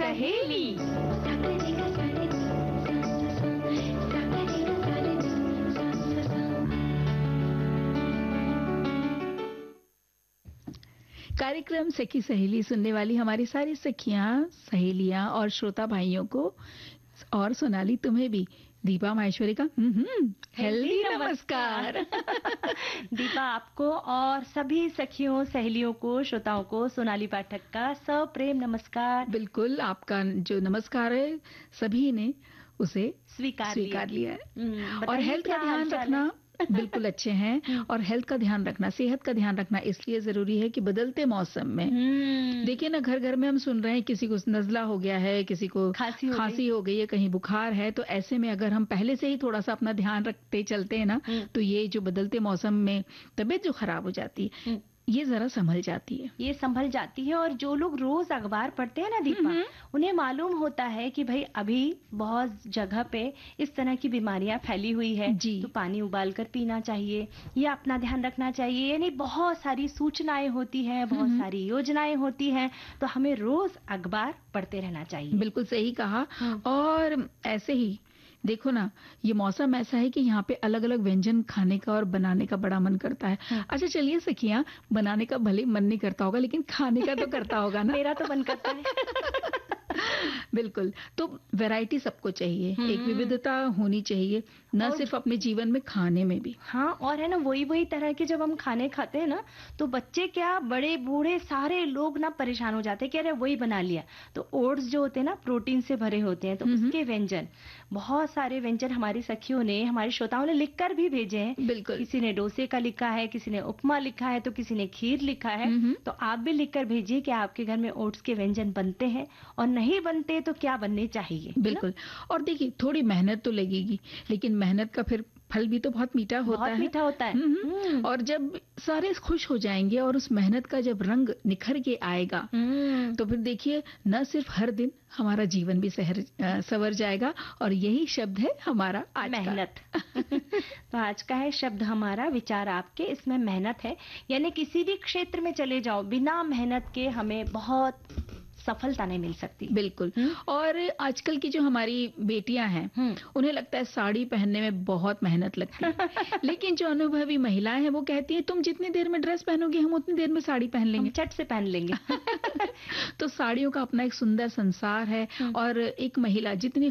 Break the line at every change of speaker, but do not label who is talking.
सहेली। कार्यक्रम सखी सहेली सुनने वाली हमारी सारी सखियां, सहेलियां और श्रोता भाइयों को और सोनाली तुम्हें भी दीपा माहेश्वरी का हेल्दी नमस्कार।
दीपा आपको और सभी सखियों, सहेलियों को, श्रोताओं को सोनाली पाठक का सप्रेम नमस्कार।
बिल्कुल, आपका जो नमस्कार है सभी ने उसे स्वीकार लिया है। और हेल्थ का ध्यान रखना बिल्कुल अच्छे हैं। और हेल्थ का ध्यान रखना, सेहत का ध्यान रखना इसलिए जरूरी है कि बदलते मौसम में देखिए ना, घर घर में हम सुन रहे हैं किसी को नजला हो गया है, किसी को खांसी हो गई है, कहीं बुखार है। तो ऐसे में अगर हम पहले से ही थोड़ा सा अपना ध्यान रखते चलते हैं ना, तो ये जो बदलते मौसम में तबीयत जो खराब हो जाती है ये जरा संभल जाती है। और जो लोग रोज अखबार पढ़ते हैं ना दीपा, उन्हें मालूम होता है कि भाई अभी बहुत जगह पे इस तरह की बीमारियां फैली हुई है, तो पानी उबाल कर पीना चाहिए या अपना ध्यान रखना चाहिए। यानी बहुत सारी सूचनाएं होती हैं, बहुत सारी योजनाएं होती हैं, तो हमें रोज अखबार पढ़ते रहना चाहिए। बिल्कुल सही कहा। और ऐसे ही देखो ना, ये मौसम ऐसा है कि यहाँ पे अलग अलग व्यंजन खाने का और बनाने का बड़ा मन करता है। अच्छा चलिए सखियां, बनाने का भले मन नहीं करता होगा लेकिन खाने का तो करता होगा ना।
मेरा तो मन करता है।
बिल्कुल, तो वैरायटी सबको चाहिए, एक विविधता होनी चाहिए, न सिर्फ अपने जीवन में, खाने में भी।
हाँ, और है ना, वही तरह के जब हम खाने खाते हैं ना, तो बच्चे क्या, बड़े बूढ़े सारे लोग ना परेशान हो जाते हैं कि अरे वही बना लिया। तो ओट्स जो होते हैं ना, प्रोटीन से भरे होते हैं, तो उसके व्यंजन, बहुत सारे व्यंजन हमारी सखियों ने, हमारे श्रोताओं ने लिखकर भी भेजे हैं।
बिल्कुल,
किसी ने डोसे का लिखा है, किसी ने उपमा लिखा है, तो किसी ने खीर लिखा है। तो आप भी लिखकर भेजिए कि आपके घर में ओट्स के व्यंजन बनते हैं, और नहीं बनते तो क्या बनने चाहिए।
बिल्कुल। और देखिए, थोड़ी मेहनत तो लगेगी, लेकिन मेहनत का फिर फल भी तो बहुत मीठा होता है। और जब सारे खुश हो जाएंगे और उस मेहनत का जब रंग निखर के आएगा, तो फिर देखिए, न सिर्फ हर दिन हमारा जीवन भी संवर जाएगा। और यही शब्द है हमारा आज
मेहनत। तो आज का है शब्द हमारा, विचार आपके, इसमें मेहनत है। यानी किसी भी क्षेत्र में चले जाओ, बिना मेहनत के हमें बहुत सफलता नहीं मिल सकती।
बिल्कुल। और आजकल की जो हमारी बेटियां हैं, उन्हें लगता है साड़ी पहनने में बहुत मेहनत लगती है। लेकिन जो अनुभवी महिलाएं हैं वो कहती हैं तुम जितनी देर में ड्रेस पहनोगी हम उतनी देर में साड़ी पहन लेंगे,
हम झट से पहन लेंगे।
तो साड़ियों का अपना एक सुंदर संसार है। और एक महिला जितनी